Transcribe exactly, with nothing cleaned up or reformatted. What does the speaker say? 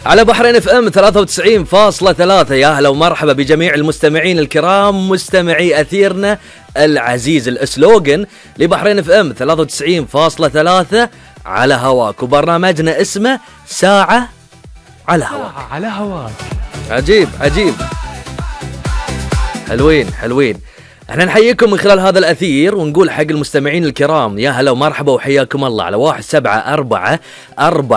على بحرين اف ام ثلاثة وتسعين فاصلة ثلاثة. يا هلا ومرحبا بجميع المستمعين الكرام، مستمعي اثيرنا العزيز. الاسلوغن لبحرين اف ام ثلاثة وتسعين فاصلة ثلاثة على هواك، وبرنامجنا اسمه ساعة على هواك. ساعة على هواك. عجيب عجيب، حلوين حلوين. احنا نحييكم من خلال هذا الاثير ونقول حق المستمعين الكرام يا هلا ومرحبا وحياكم الله على واحد سبعة أربعة أربعة